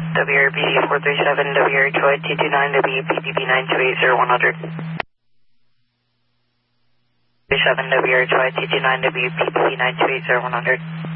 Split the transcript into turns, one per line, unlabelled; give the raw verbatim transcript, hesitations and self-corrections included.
W R B D four three seven, W R H Y T two nine, W P P B nine two eight zero one hundred. three seven, W R H Y T two nine, W P P B nine two eight zero one hundred.